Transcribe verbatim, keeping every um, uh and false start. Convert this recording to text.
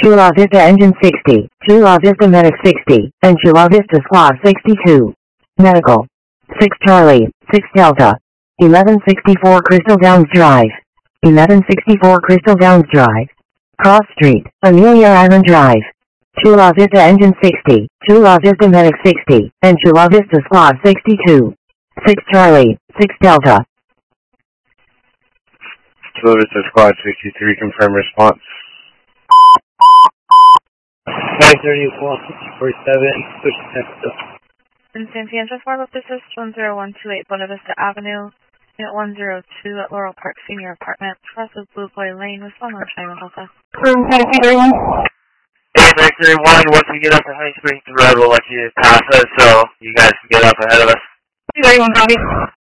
Chula Vista Engine sixty, Chula Vista Medic sixty, and Chula Vista Squad sixty-two. Medical. six Charlie, six Delta. eleven sixty-four Crystal Downs Drive. eleven sixty-four Crystal Downs Drive. Cross Street, Amelia Island Drive. Chula Vista Engine sixty, Chula Vista Medic sixty, and Chula Vista Squad sixty-two. six Charlie, six Delta. Chula Vista Squad sixty-three, confirm response. five thirty-one, forty-seven, push tempo. In San Pietro, Florida, this is one zero one two eight Buena Vista Avenue, Unit one zero two at Laurel Park Senior Apartment, cross of Blue Boy Lane with one more China Delta. Room five thirty-one. Hey, five thirty-one, once we get up to Honey Springs Road, we'll let you pass us so you guys can get up ahead of us. five thirty-one, copy.